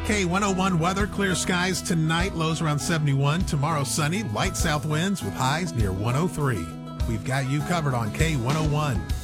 K101 weather, clear skies tonight, lows around 71. Tomorrow sunny, light south winds with highs near 103. We've got you covered on K101.